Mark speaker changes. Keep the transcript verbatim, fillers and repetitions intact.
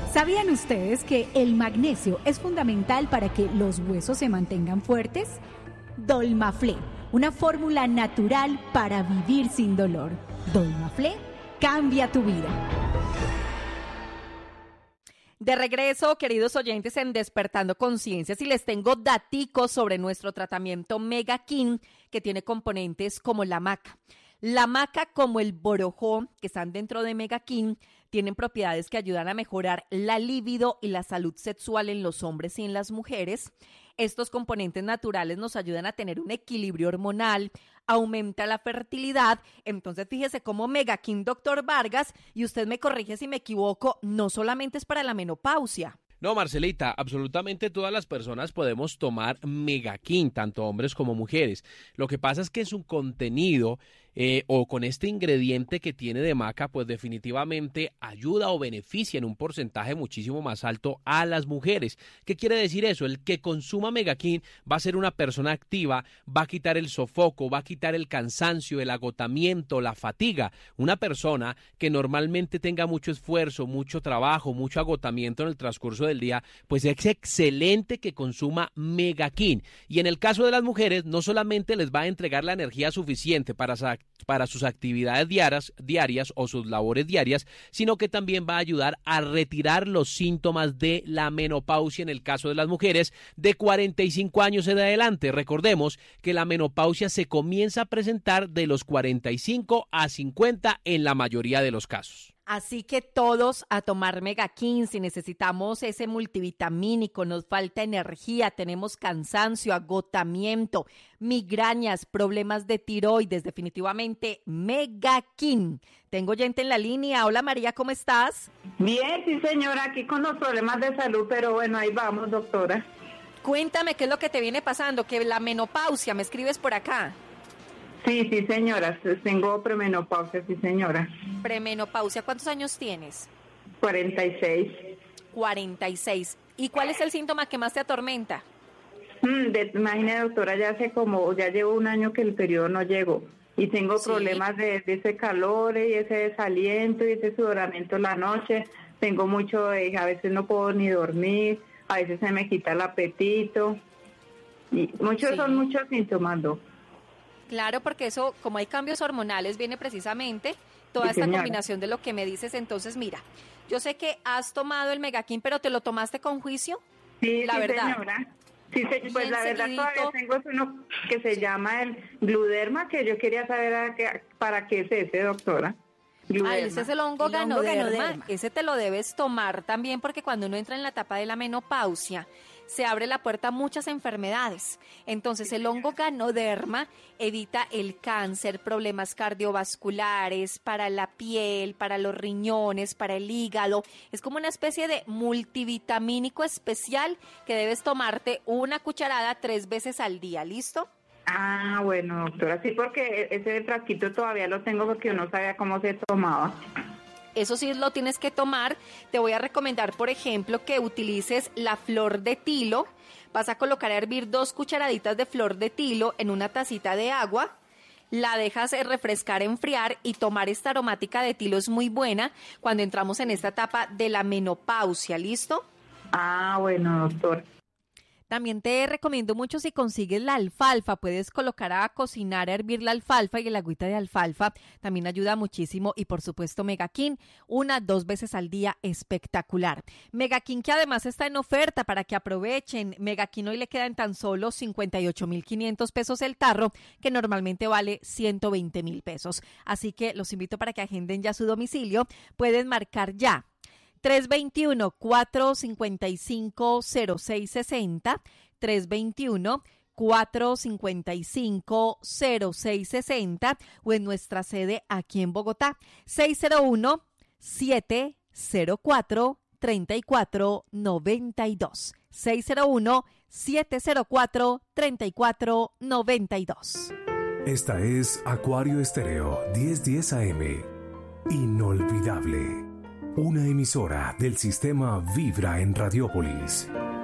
Speaker 1: ¿Sabían ustedes que el magnesio es fundamental para que los huesos se mantengan fuertes? Dolmaflé, una fórmula natural para vivir sin dolor. Dolmaflé cambia tu vida.
Speaker 2: De regreso, queridos oyentes, en Despertando Conciencias, y les tengo daticos sobre nuestro tratamiento Megakin, que tiene componentes como la maca. La maca, como el borojó, que están dentro de Megakin, tienen propiedades que ayudan a mejorar la libido y la salud sexual en los hombres y en las mujeres. Estos componentes naturales nos ayudan a tener un equilibrio hormonal, aumenta la fertilidad. Entonces, fíjese cómo Megakin, doctor Vargas, y usted me corrige si me equivoco, no solamente es para la menopausia.
Speaker 3: No, Marcelita, absolutamente todas las personas podemos tomar Megakin, tanto hombres como mujeres. Lo que pasa es que es un contenido eh, o con este ingrediente que tiene de maca, pues definitivamente ayuda o beneficia en un porcentaje muchísimo más alto a las mujeres. ¿Qué quiere decir eso? El que consuma Megakin va a ser una persona activa, va a quitar el sofoco, va a quitar el cansancio, el agotamiento, la fatiga. Una persona que normalmente tenga mucho esfuerzo, mucho trabajo, mucho agotamiento en el transcurso del día, pues es excelente que consuma Megakin. Y en el caso de las mujeres, no solamente les va a entregar la energía suficiente para, para sus actividades diarias, diarias o sus labores diarias, sino que también va a ayudar a retirar los síntomas de la menopausia en el caso de las mujeres de cuarenta y cinco años en adelante. Recordemos que la menopausia se comienza a presentar de los cuarenta y cinco a cincuenta en la mayoría de los casos.
Speaker 2: Así que todos a tomar Megakin. Si necesitamos ese multivitamínico, nos falta energía, tenemos cansancio, agotamiento, migrañas, problemas de tiroides, definitivamente Megakin. Tengo oyente en la línea. Hola María, ¿cómo estás?
Speaker 4: Bien, sí señora, aquí con los problemas de salud, pero bueno, ahí vamos, doctora.
Speaker 2: Cuéntame qué es lo que te viene pasando, que la menopausia, me escribes por acá.
Speaker 4: Sí, sí señora, tengo premenopausia, sí señora.
Speaker 2: Premenopausia, ¿cuántos años tienes?
Speaker 4: cuarenta y seis.
Speaker 2: cuarenta y seis. ¿Y cuál es el síntoma que más te atormenta?
Speaker 4: Mm, de, imagínate, doctora, ya hace como, ya llevo un año que el periodo no llegó. Y tengo sí. problemas de, de ese calor y ese desaliento y ese sudoramiento en la noche. Tengo mucho, eh, a veces no puedo ni dormir, a veces se me quita el apetito. Y muchos sí. son muchos síntomas, ¿no?
Speaker 2: Claro, porque eso, como hay cambios hormonales, viene precisamente toda sí, esta señora. Combinación de lo que me dices. Entonces, mira, yo sé que has tomado el Megakin, pero ¿te lo tomaste con juicio?
Speaker 4: Sí,
Speaker 2: la
Speaker 4: sí,
Speaker 2: verdad.
Speaker 4: señora. Sí, se, pues
Speaker 2: Bien
Speaker 4: la verdad
Speaker 2: seguidito.
Speaker 4: Todavía tengo uno que se llama el Gluderma, que yo quería saber a qué, para qué es ese, doctora.
Speaker 2: Ah, ese es el hongo el ganoderma. ganoderma. Ese te lo debes tomar también, porque cuando uno entra en la etapa de la menopausia, se abre la puerta a muchas enfermedades. Entonces, el hongo ganoderma evita el cáncer, problemas cardiovasculares, para la piel, para los riñones, para el hígado. Es como una especie de multivitamínico especial que debes tomarte una cucharada tres veces al día. ¿Listo?
Speaker 4: Ah, bueno, doctora, sí, porque ese frasquito todavía lo tengo porque no sabía cómo se tomaba.
Speaker 2: Eso sí lo tienes que tomar. Te voy a recomendar, por ejemplo, que utilices la flor de tilo. Vas a colocar a hervir dos cucharaditas de flor de tilo en una tacita de agua. La dejas refrescar, enfriar y tomar esta aromática de tilo es muy buena cuando entramos en esta etapa de la menopausia. ¿Listo?
Speaker 4: Ah, bueno, doctor.
Speaker 2: También te recomiendo mucho, si consigues la alfalfa, puedes colocar a cocinar, a hervir la alfalfa, y el agüita de alfalfa también ayuda muchísimo. Y por supuesto Megakin, una, dos veces al día, espectacular. Megakin, que además está en oferta para que aprovechen. Megakin hoy le quedan tan solo cincuenta y ocho mil quinientos pesos el tarro, que normalmente vale ciento veinte mil pesos. Así que los invito para que agenden ya su domicilio. Pueden marcar ya tres dos uno, cuatro cinco cinco, cero seis seis cero, tres dos uno, cuatro cinco cinco, cero seis seis cero, o en nuestra sede aquí en Bogotá, seis cero uno, siete cero cuatro, tres cuatro nueve dos, seis cero uno, siete cero cuatro, tres cuatro nueve dos.
Speaker 5: Esta es Acuario Estéreo diez diez A M. Inolvidable. Una emisora del sistema Vibra en Radiópolis.